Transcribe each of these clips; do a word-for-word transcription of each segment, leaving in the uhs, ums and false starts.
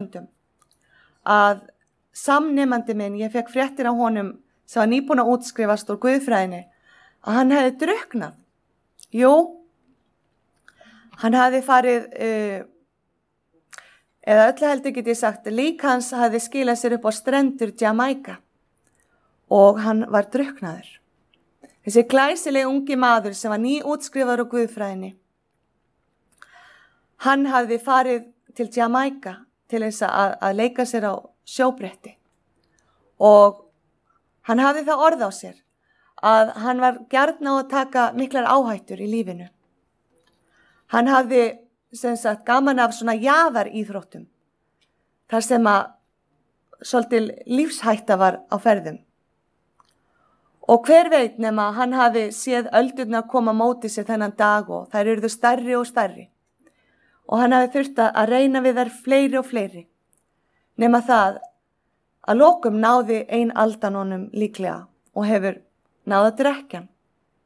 stundum að samnemandi minn, ég fekk fréttir af honum sem var nýbúin að útskrifast úr guðfræðinni, að hann hefði drukknað. Jú, hann hefði farið, uh, eða öllu heldur get ég sagt, lík hans hefði skilað sér upp á strendur Jamaíka og hann var drukknaður. Þessi glæsilegi ungi maður sem var ný útskrifaður úr guðfræðinni, hann hafði farið til Jamaíka til þess að, að leika sér á sjóbretti og hann hafði það orð á sér að hann var gjarn á að taka miklar áhættur í lífinu. Hann hafði sem sagt gaman af svona jaðar íþróttum þar sem að svolítil lífshætta var á ferðum. Og hver veit nema hann hafi séð öldurnar koma móti sér þennan dag og þær urðu stærri og stærri. Og hann hafi þurft að reyna við þær fleiri og fleiri. Nema það að lokum náði ein aldan honum líklega og hefur náð að drekja hann.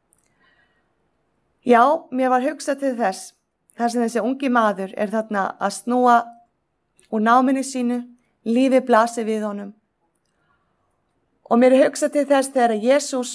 Já, mér var hugsað til þess, þar sem þessi ungi maður er þarna að snúa úr náminu sínu, lífi blasi við honum. Og mér er hugsað til þess þegar Jesús,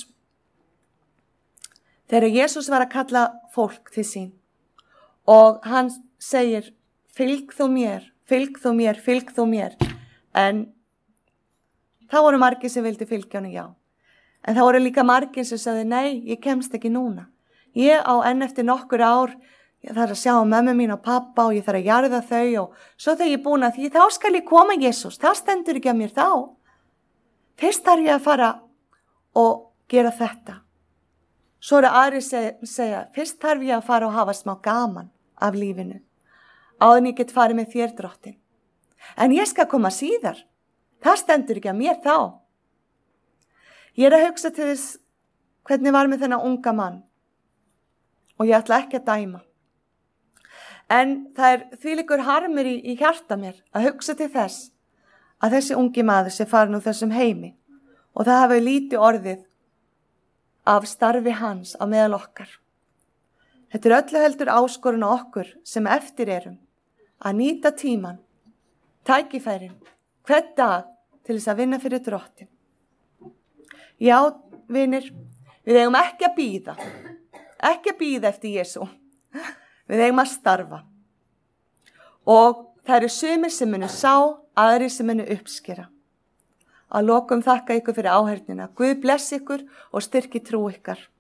þegar Jesús var að kalla fólk til sín og hann segir, fylg þú mér, fylg þú mér, fylg þú mér. En þá voru margir sem vildi fylgja honum, já. En þá voru líka margir sem sagði, nei, ég kemst ekki núna. Ég á enn eftir nokkur ár, ég þarf að sjá mömmu mín og pappa og ég þarf að jarða þau og svo þegar ég er búin að því, þá skal ég koma Jesús, það stendur ekki að mér þá. Fyrst þarf ég að fara og gera þetta. Svo eru aðri seg, segja, fyrst þarf ég að fara og hafa smá gaman af lífinu. Áður en ég get farið með þér, Drottinn. En ég skal koma síðar. Það stendur ekki að mér þá. Ég er að hugsa til þess hvernig var með þennan unga mann. Og ég ætla ekki að dæma. En það er þvílíkur harmur í, í hjarta mér að hugsa til þess að þessi ungi maður sé farin úr þessum heimi og það hafi lítið orðið af starfi hans á meðal okkar. Þetta er öllu heldur áskorun á okkur sem eftir erum að nýta tíman, tækifærin, hvern dag til þess að vinna fyrir Drottinn. Já, vinir, við eigum ekki að bíða, ekki að bíða eftir Jesú. Við eigum að starfa. Og það eru sumir sem munu sá, aðrir sem munu uppskera. Að lokum þakka ykkur fyrir áheyrnina. Guð bless ykkur og styrki trú ykkar.